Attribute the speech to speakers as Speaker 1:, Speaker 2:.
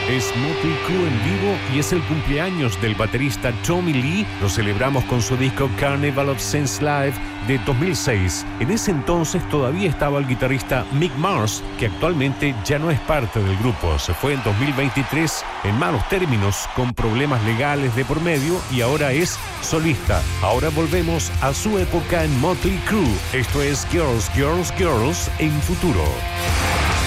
Speaker 1: Es Motley Crue en vivo y es el cumpleaños del baterista Tommy Lee. Lo celebramos con su disco Carnival of Saints Live de 2006. En ese entonces todavía estaba el guitarrista Mick Mars, que actualmente ya no es parte del grupo. Se fue en 2023 en malos términos, con problemas legales de por medio, y ahora es solista. Ahora volvemos a su época en Motley Crue. Esto es Girls, Girls, Girls en Futuro.